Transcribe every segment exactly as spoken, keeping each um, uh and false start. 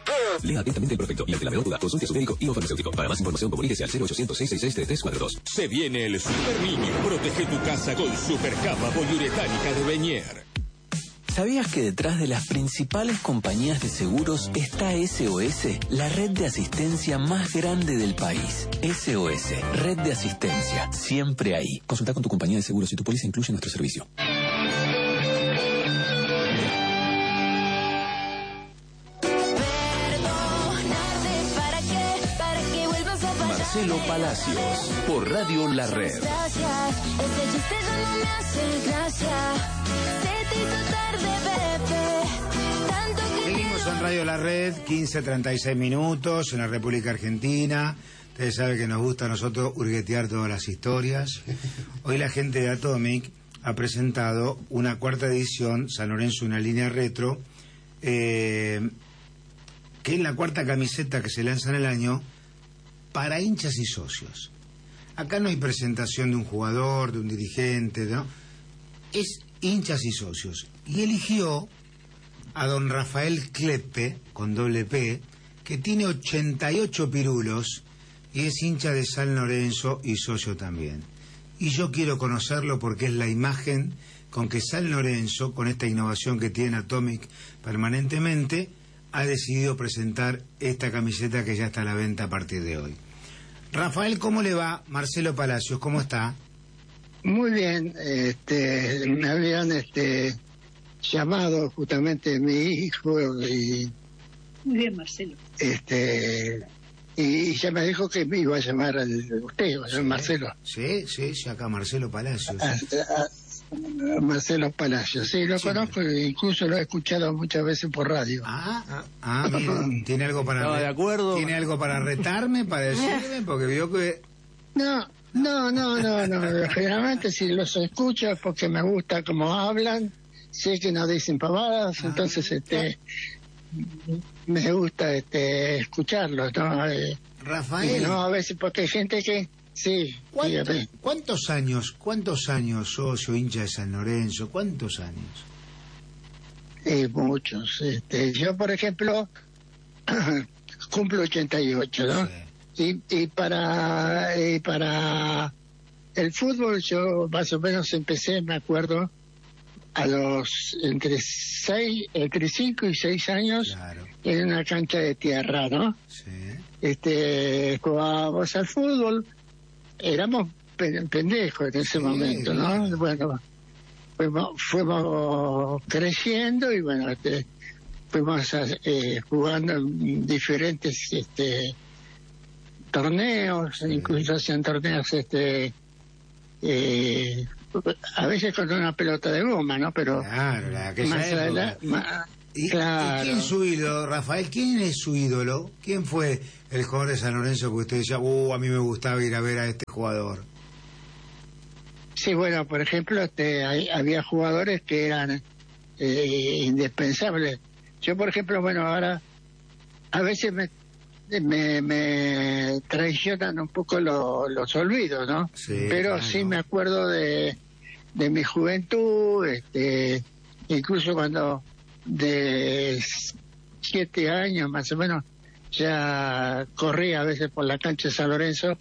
Lea atentamente el prospecto y ante la menor duda, consulte a su médico y o farmacéutico. Para más información, comuníquese al cero ochocientos, seiscientos sesenta y seis, treinta y tres cuarenta y dos. Se viene el Super Niño. Protege tu casa con Supercapa poliuretánica de Beñer. ¿Sabías que detrás de las principales compañías de seguros está S O S, la red de asistencia más grande del país? S O S, red de asistencia, siempre ahí. Consulta con tu compañía de seguros si tu póliza incluye nuestro servicio. Marcelo Palacios, por Radio La Red. Gracias, ese chiste ya no me hace gracia. Se te hizo tarde, bebé. Tanto que Seguimos en Radio La Red, quince treinta y seis minutos, en la República Argentina. Ustedes saben que nos gusta a nosotros hurguetear todas las historias. Hoy la gente de Atomic ha presentado una cuarta edición, San Lorenzo, una línea retro, eh, que es la cuarta camiseta que se lanza en el año para hinchas y socios. Acá no hay presentación de un jugador, de un dirigente, ¿no? Es hinchas y socios. Y eligió a don Rafael Kleppe, con doble P, que tiene ochenta y ocho pirulos y es hincha de San Lorenzo y socio también. Y yo quiero conocerlo porque es la imagen con que San Lorenzo, con esta innovación que tiene Atomic permanentemente, ha decidido presentar esta camiseta que ya está a la venta a partir de hoy. Rafael, ¿cómo le va? Marcelo Palacios, ¿cómo está? Muy bien, este, me habían este, llamado justamente mi hijo y... Muy bien, Marcelo. Este, y ya me dijo que me iba a llamar al, usted, Sí, Marcelo. Sí, sí, sí, acá Marcelo Palacios. A, a, a Marcelo Palacios, sí, lo Sí. conozco e incluso lo he escuchado muchas veces por radio. Ah, ah, ah, mire, ¿tiene algo para Estaba de acuerdo. ¿Tiene algo para retarme, para decirme? Porque vio que... No, no, no, no, no, generalmente si los escucho es porque me gusta cómo hablan, sé que no dicen pavadas, Ah, entonces este me gusta este escucharlos, ¿no? Eh, Rafael, y no, a veces porque hay gente que... Sí, ¿cuánto- dígame. ¿cuántos años, cuántos años socio, hincha de San Lorenzo? ¿Cuántos años? Eh, muchos. Este, yo, por ejemplo, cumplo ochenta y ocho, ¿no? Sí. Y, y para y para el fútbol yo más o menos empecé, me acuerdo, a los entre seis, entre cinco y seis años Claro, en una cancha de tierra, ¿no? sí. Este, jugábamos al fútbol, éramos pe- pendejos en ese Sí, momento, ¿no? claro. Bueno, fuimos, fuimos creciendo y bueno, este, fuimos eh, jugando en diferentes este torneos, Sí. incluso hacían torneos este eh, a veces con una pelota de goma, ¿no? Pero Claro, la aquella más época. adelante, ma- ¿Y, claro. ¿Y quién es su ídolo, Rafael? ¿Quién es su ídolo? ¿Quién fue el jugador de San Lorenzo que usted decía, uh, a mí me gustaba ir a ver a este jugador? Sí, bueno, por ejemplo, este, hay- había jugadores que eran eh, indispensables. Yo, por ejemplo, bueno, ahora a veces me me, me traicionan un poco lo- los olvidos, ¿no? Sí, Pero claro. sí me acuerdo de, de mi juventud, este, incluso cuando de siete años más o menos ya corría a veces por la cancha de San Lorenzo,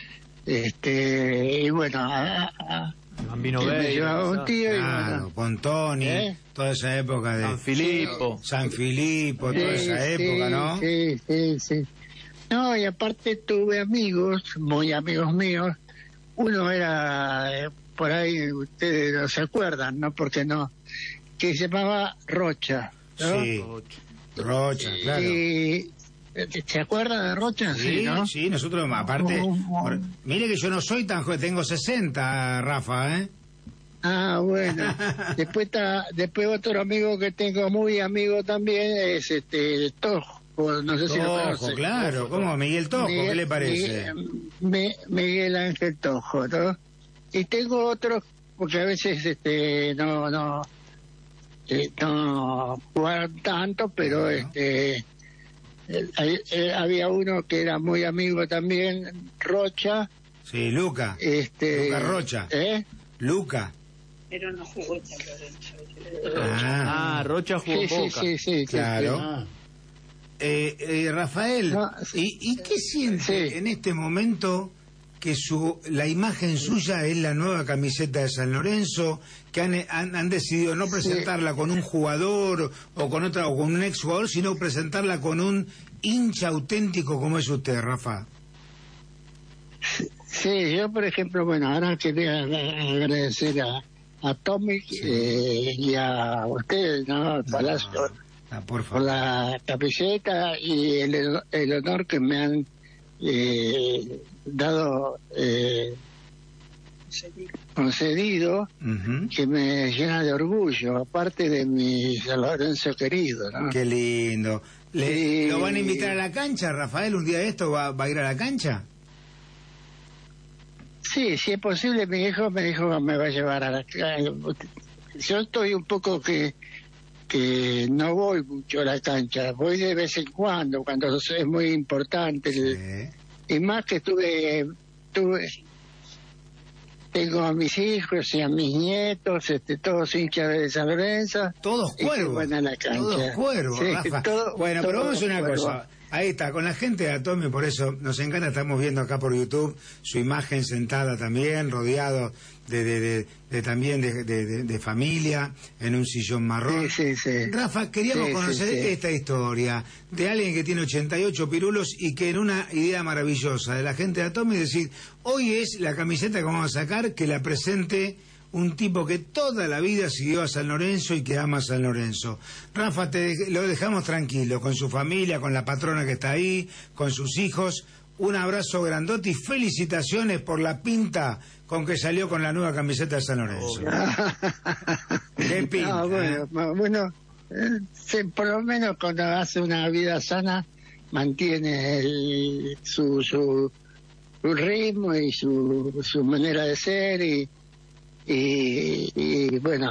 este, y bueno, a, a- Bambino me Veira, llevaba un tío y Claro, bueno, Pontoni, ¿Eh? toda esa época de... San Filippo. San Filipo, toda Sí, esa sí, época, ¿no? Sí, sí, sí. No, y aparte tuve amigos, muy amigos míos. Uno era, eh, por ahí ustedes no se acuerdan, ¿no? Porque no, que se llamaba Rocha, ¿no? Sí, Rocha, claro. Y, ¿se acuerdan de Rocha? Sí, ¿no? sí, nosotros, aparte, por- mire que yo no soy tan joven, tengo sesenta, Rafa, ¿eh? Ah, bueno. Después está, después otro amigo que tengo muy amigo también es este Tojo, no sé si lo Tojo, conoce. claro, ¿cómo? Miguel Tojo, ¿qué le parece? Miguel, Mi- Miguel Ángel Tojo, ¿no? Y tengo otros, porque a veces este no no eh, no jugaron tanto, pero Bueno. este eh, hay- eh, había uno que era muy amigo también, Rocha, Sí, Luca, este Luca Rocha. ¿eh? Loca. Pero no jugó en San Lorenzo. Ah, Ah, Rocha jugó Sí, sí, Boca. sí, sí, sí, claro. sí. Eh, eh, Rafael, No, ¿y, ¿y qué siente sí. en este momento que su la imagen suya es la nueva camiseta de San Lorenzo, que han, han, han decidido no presentarla con un jugador o con otra o con un exjugador, sino presentarla con un hincha auténtico como es usted, Rafa? Sí, yo por ejemplo, bueno, ahora quería agradecer a, a Tommy Sí. eh, y a ustedes, ¿no? Al Palacio, Ah, por por favor. la camiseta y el, el honor que me han eh, dado, eh, concedido, Ujú. que me llena de orgullo, aparte de mi San Lorenzo querido, ¿no? Qué lindo. Le, Sí. ¿Lo van a invitar a la cancha, Rafael? ¿Un día de esto va, va a ir a la cancha? Sí, si es posible, mi hijo me dijo que me va a llevar a la cancha. Yo estoy un poco que que no voy mucho a la cancha, voy de vez en cuando, cuando es muy importante. Sí. Y más que tuve, tuve, tengo a mis hijos y a mis nietos, este, todos hinchas de San Lorenzo. Todos y que cuervos. van a la cancha. Todos cuervos, Sí, Rafa. todo- bueno, pero todos vamos a hacer una cuervos. cosa. Ahí está, con la gente de Atome, por eso nos encanta, estamos viendo acá por YouTube su imagen sentada también, rodeado de, de, de, de también de, de, de- de familia, en un sillón marrón. Sí, sí, sí. Rafa, queríamos Sí, sí, conocer sí. esta historia de alguien que tiene ochenta y ocho pirulos y que en una idea maravillosa de la gente de Atome, decir, hoy es la camiseta que vamos a sacar, que la presente un tipo que toda la vida siguió a San Lorenzo y que ama a San Lorenzo. Rafa, te dej- lo dejamos tranquilo, con su familia, con la patrona que está ahí, con sus hijos. Un abrazo grandote y felicitaciones por la pinta con que salió con la nueva camiseta de San Lorenzo. Qué pinta. No, bueno, ¿eh? ma- bueno eh, sí, por lo menos cuando hace una vida sana, mantiene el- su, su, su ritmo y su, su manera de ser y, y, y, bueno,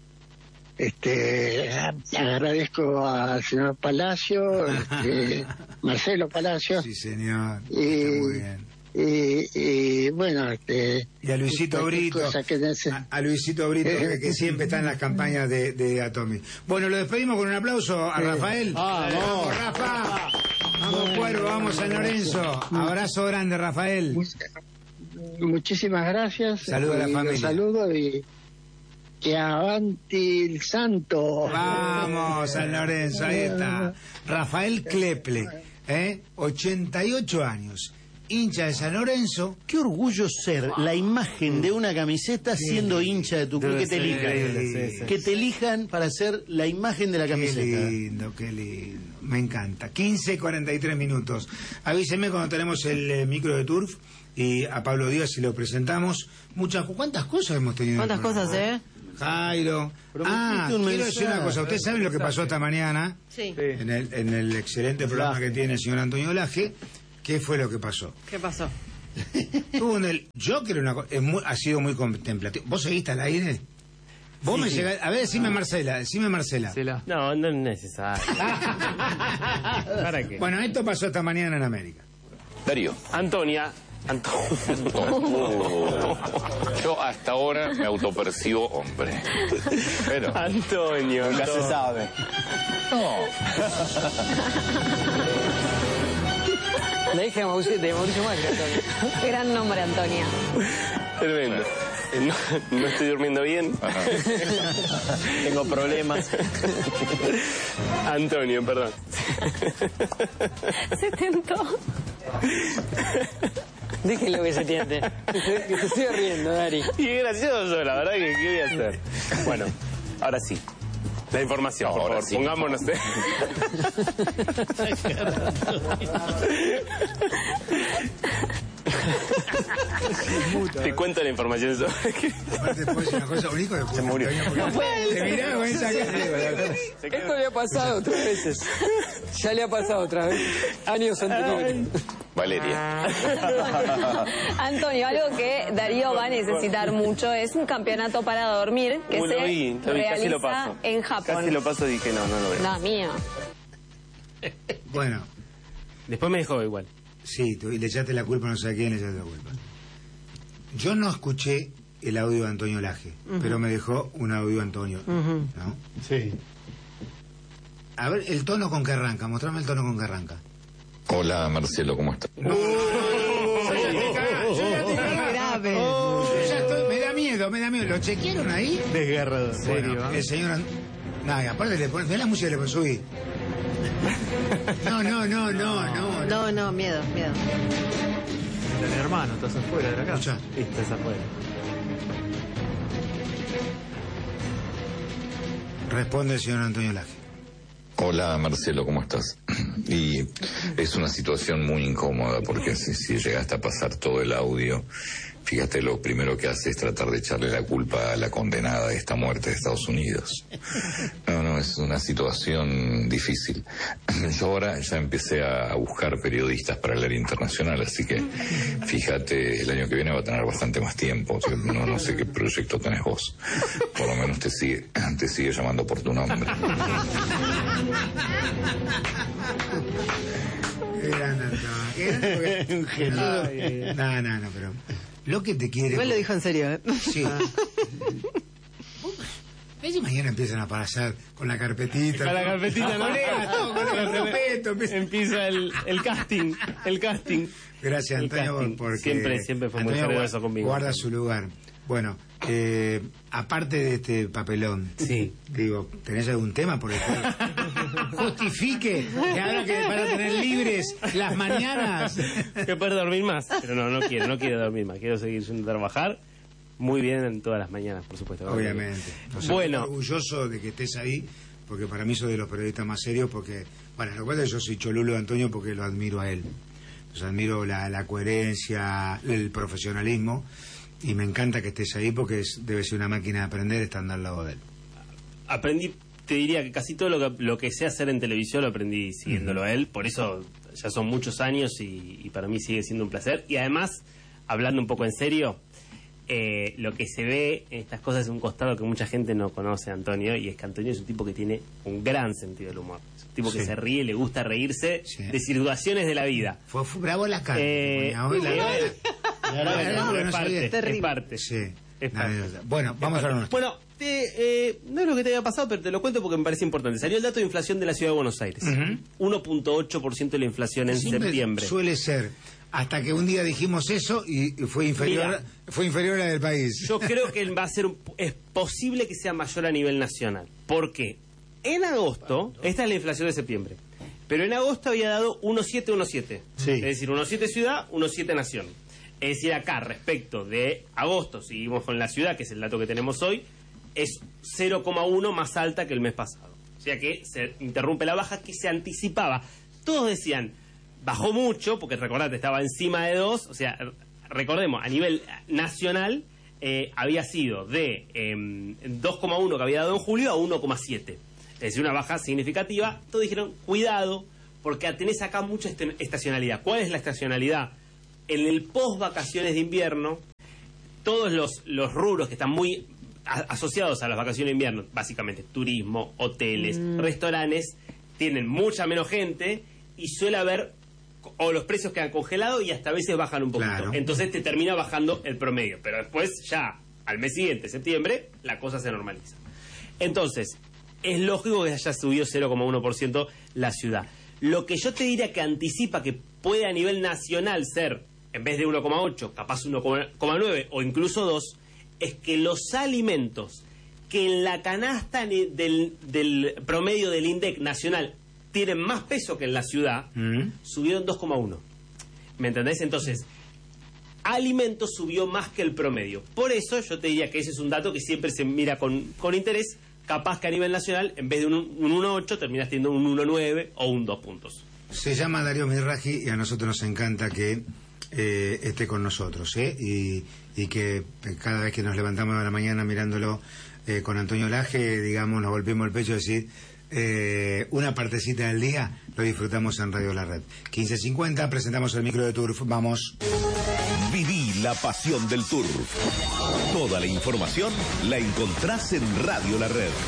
este agradezco al señor Palacio, este, Marcelo Palacio, Sí, señor. y, Está muy bien. y, y, bueno, este Y a Luisito cualquier Brito, cosa que nece- a, a Luisito Brito, que, que siempre está en las campañas de, de Atomi. Bueno, lo despedimos con un aplauso a Rafael. Vamos, Rafa. Vamos, Cuervo, vamos, San Lorenzo. Abrazo grande, Rafael. Muchísimas gracias. Saludo a la Y familia. los saludo y que avanti el santo. Vamos, San Lorenzo, ahí está. Rafael Kleple, ¿eh? ochenta y ocho años, hincha de San Lorenzo. Qué orgullo ser la imagen de una camiseta siendo hincha de tu club, Debe que te ser elijan. increíble, sí, sí. Que te elijan para ser la imagen de la Qué camiseta. lindo, qué lindo. Me encanta. quince cuarenta y tres minutos. Avíseme cuando tenemos el eh, micro de Turf y a Pablo Díaz si lo presentamos. Muchas, ¿cuántas cosas hemos tenido? en el ¿Cuántas programa? cosas, eh? Jairo. Prometiste Ah, un quiero decir una mensaje. cosa. Ustedes saben lo que pasó esta mañana Sí. en el, en el excelente programa que tiene el señor Antonio Laje. ¿Qué fue lo que pasó? ¿Qué pasó? Tuvo en el, yo creo una cosa, es muy- ha sido muy contemplativo. ¿Vos seguiste al aire? Vos Sí, me sí. llegás, a ver, decime Marcela, decime Marcela. No, no es necesario. ¿Para qué? Bueno, esto pasó esta mañana en América. Darío. Antonia. Anto- Yo hasta ahora me autopercibo hombre. Pero Antonio. nunca se Antonio. sabe. No. La hija de Mauricio, de Mauricio Macri, Antonio. Gran nombre, Antonia. Tremendo. No, no estoy durmiendo bien. Tengo problemas. Antonio, perdón. Se tentó. Déjenlo que se tiente. Que se, que se siga riendo, Dari. Y es gracioso, la verdad que ¿qué voy a hacer? Bueno, ahora sí. La información, por Ahora favor, sí. pongámonos. de- Te cuento la información sobre que Aparte, después decir una cosa, un hijo de Se murió. Te miraba con esa cara. Esto le ha pasado tres veces. Ya le ha pasado otra vez. Años anteriores. Valeria. Antonio, algo que Darío va a necesitar mucho es un campeonato para dormir que Uy, se lo vi, lo vi, casi lo realiza paso. en Japón. Casi lo paso y dije, no, no lo veo. No, mío. Bueno, Después me dejó igual. sí, tú, y le echaste la culpa, no sé a quién le echaste la culpa. Yo no escuché el audio de Antonio Laje, pero me dejó un audio Antonio, ¿no? Sí. A ver, el tono con que arranca, mostrame el tono con que arranca. Hola, Marcelo, ¿cómo estás? No, no, no, yo ya te cagá, yo ya te cagá. Grave. Oh, yo ya estoy, me da miedo, me da miedo. ¿Lo chequearon ahí? Desgarrador. Bueno, Serio, el señor... No, y aparte le pones... Mirá la música que le pones, subí. No, no, no, no, no. No, no, miedo, miedo. Mi hermano, estás afuera de la casa. Escucha. Estás afuera. Responde el señor Antonio Laje. Hola, Marcelo, ¿cómo estás? Y es una situación muy incómoda porque si, si llegaste a pasar todo el audio, fíjate, lo primero que hace es tratar de echarle la culpa a la condenada de esta muerte de Estados Unidos. No, no, es una situación difícil. Yo ahora ya empecé a buscar periodistas para el área internacional, así que fíjate, el año que viene va a tener bastante más tiempo. O sea, no, no sé qué proyecto tenés vos. Por lo menos te sigue, te sigue llamando por tu nombre. Gran Antonio. Un genio. No, no, no, pero... Lo que te quiere... Igual lo dijo en serio, ¿eh? Sí. ¿Ves si mañana empiezan a pasar con la carpetita? Con la carpetita, ¿no? Colegas, todo, con el respeto. Empieza el, el casting, el casting. Gracias, El Antonio, casting. porque... Siempre, siempre fue muy Antonio generoso guarda, conmigo. Guarda su lugar. Bueno, eh, aparte de este papelón, sí. Digo, ¿tenés algún tema por el cual justifique que ahora que van a tener libres las mañanas? Que poder dormir más. Pero no, no quiero, no quiero dormir más. Quiero seguir yendo a trabajar muy bien en todas las mañanas, por supuesto. Obviamente. O sea, bueno. Estoy orgulloso de que estés ahí, porque para mí soy de los periodistas más serios, porque, bueno, lo que pasa es que yo soy cholulo de Antonio porque lo admiro a él. Pues admiro la, la coherencia, el profesionalismo, y me encanta que estés ahí porque es, debe ser una máquina de aprender estando al lado de él. Aprendí, te diría que casi todo lo que, lo que sé hacer en televisión lo aprendí siguiéndolo uh-huh. a él, por eso ya son muchos años y, y para mí sigue siendo un placer. Y además, hablando un poco en serio, eh, lo que se ve en estas cosas es un costado que mucha gente no conoce, Antonio, y es que Antonio es un tipo que tiene un gran sentido del humor. Es un tipo sí. que se ríe, le gusta reírse sí. de situaciones de la vida. Fue, fue bravo en las caras. Eh, hoy la, la, la, la, la, no, es, parte, es parte. Sí. Es parte. Bueno, vamos a ver. Bueno, te, eh, no es lo que te había pasado, pero te lo cuento porque me parece importante. Salió el dato de inflación de la Ciudad de Buenos Aires. Uh-huh. uno punto ocho por ciento de la inflación en Siempre septiembre. Suele ser. Hasta que un día dijimos eso y fue inferior, Mira, fue inferior a la del país. Yo creo que va a ser, es posible que sea mayor a nivel nacional. ¿Por qué? En agosto, esta es la inflación de septiembre, pero en agosto había dado uno coma siete, uno coma siete. Sí. Es decir, uno coma siete ciudad, uno coma siete nación. Es decir, acá, respecto de agosto, seguimos con la ciudad, que es el dato que tenemos hoy, es cero coma uno más alta que el mes pasado. O sea que se interrumpe la baja que se anticipaba. Todos decían, bajó mucho, porque recordate, estaba encima de dos, o sea, recordemos, a nivel nacional eh, había sido de eh, dos coma uno que había dado en julio a uno coma siete. Es decir, una baja significativa. Todos dijeron, cuidado, porque tenés acá mucha estacionalidad. ¿Cuál es la estacionalidad? En el post vacaciones de invierno, todos los, los rubros que están muy a, asociados a las vacaciones de invierno, básicamente turismo, hoteles, mm. restaurantes, tienen mucha menos gente y suele haber, o los precios quedan congelados y hasta a veces bajan un poquito. Claro. Entonces te termina bajando el promedio. Pero después, ya al mes siguiente, septiembre, la cosa se normaliza. Entonces, es lógico que haya subido cero coma uno por ciento la ciudad. Lo que yo te diría que anticipa que puede a nivel nacional ser, en vez de uno coma ocho, capaz uno coma nueve o incluso dos, es que los alimentos que en la canasta del, del promedio del INDEC nacional tienen más peso que en la ciudad, mm. subieron dos coma uno. ¿Me entendés? Entonces, alimentos subió más que el promedio. Por eso yo te diría que ese es un dato que siempre se mira con, con interés. Capaz que a nivel nacional, en vez de un, un uno coma ocho, terminas teniendo un uno coma nueve o un dos puntos. Se llama Darío Mirraji y a nosotros nos encanta que eh, esté con nosotros, ¿eh? Y, y que cada vez que nos levantamos a la mañana mirándolo eh, con Antonio Laje, digamos, nos golpeemos el pecho y decir, eh, una partecita del día lo disfrutamos en Radio La Red. quince cincuenta, presentamos el micro de Turf, vamos. Viví la pasión del Turf. Toda la información la encontrás en Radio La Red.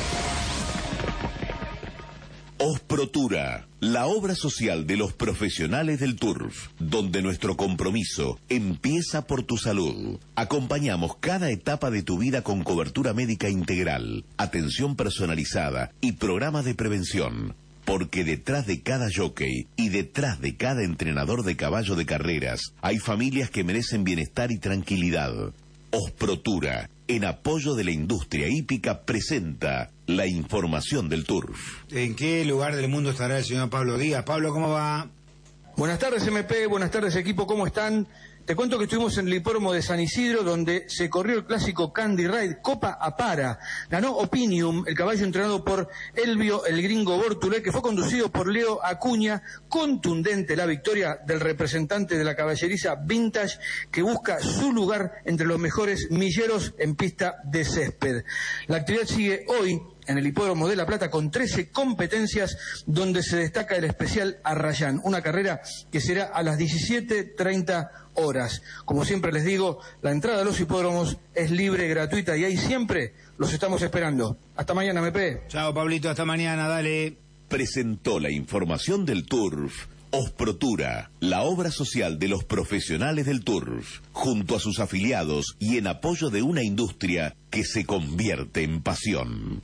Osprotura, la obra social de los profesionales del Turf, donde nuestro compromiso empieza por tu salud. Acompañamos cada etapa de tu vida con cobertura médica integral, atención personalizada y programas de prevención. porque detrás de cada jockey y detrás de cada entrenador de caballo de carreras hay familias que merecen bienestar y tranquilidad. Osprotura, en apoyo de la industria hípica, presenta la información del Turf. ¿En qué lugar del mundo estará el señor Pablo Díaz? Pablo, ¿cómo va? Buenas tardes, M P, buenas tardes, equipo, ¿cómo están? Te cuento que estuvimos en el hipódromo de San Isidro, donde se corrió el clásico Candy Ride Copa Apara. Ganó Opinium, el caballo entrenado por Elvio el Gringo Bortulé, que fue conducido por Leo Acuña. Contundente la victoria del representante de la caballeriza Vintage, que busca su lugar entre los mejores milleros en pista de césped. La actividad sigue hoy en el Hipódromo de La Plata con trece competencias, donde se destaca el especial Arrayán, una carrera que será a las diecisiete treinta horas. Como siempre les digo, la entrada a los hipódromos es libre, gratuita, y ahí siempre los estamos esperando. Hasta mañana, M P. Chao, Pablito, hasta mañana, dale. Presentó la información del Turf Osprotura, la obra social de los profesionales del Turf, junto a sus afiliados y en apoyo de una industria que se convierte en pasión.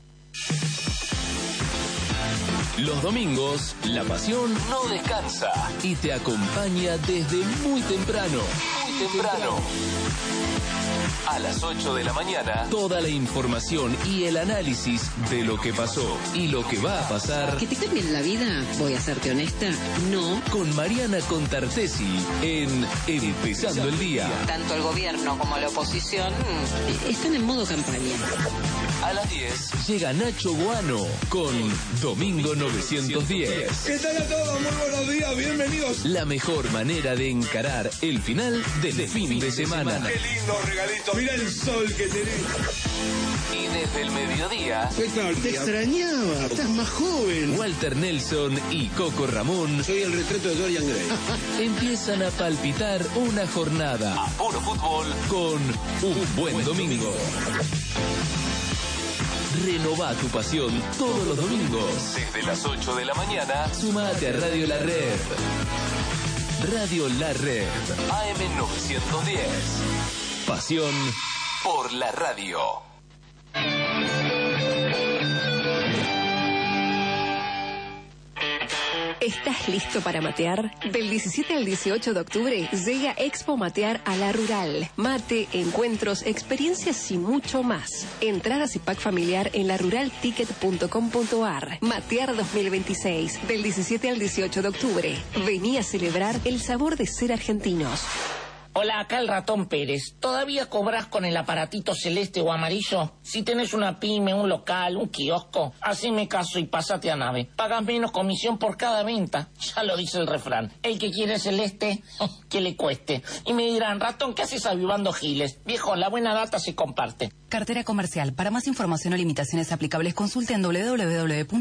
Los domingos, la pasión no descansa y te acompaña desde muy temprano. Muy temprano. A las ocho de la mañana, toda la información y el análisis de lo que pasó y lo que va a pasar. ¿Que te cambien la vida? Voy a serte honesta, no. Con Mariana Contartesi en Empezando el Día. Tanto el gobierno como la oposición están en modo campaña. A las diez llega Nacho Guano con Domingo novecientos diez. ¿Qué tal a todos? Muy buenos días, bienvenidos. La mejor manera de encarar el final del fin, fin de semana. semana. Qué lindo regalito, mira el sol que tenés. Y desde el mediodía... Te extrañaba, estás más joven. Walter Nelson y Coco Ramón... Soy el retrato de Dorian Gray. Empiezan a palpitar una jornada a puro fútbol con un buen domingo. Renová tu pasión todos los domingos. Desde las ocho de la mañana, sumate a Radio La Red. Radio La Red, A M novecientos diez. Pasión por la radio. ¿Estás listo para matear? Del diecisiete al dieciocho de octubre llega Expo Matear a La Rural. Mate, encuentros, experiencias y mucho más. Entradas y pack familiar en la rural ticket punto com punto ar. Matear dos mil veintiséis, del diecisiete al dieciocho de octubre. Vení a celebrar el sabor de ser argentinos. Hola, acá el Ratón Pérez. ¿Todavía cobras con el aparatito celeste o amarillo? Si tenés una pyme, un local, un kiosco, haceme caso y pásate a Nave. Pagas menos comisión por cada venta. Ya lo dice el refrán. El que quiere celeste, que le cueste. Y me dirán, Ratón, ¿qué haces avivando giles? Viejo, la buena data se comparte. Cartera comercial. Para más información o limitaciones aplicables, consulte en doble u doble u doble u punto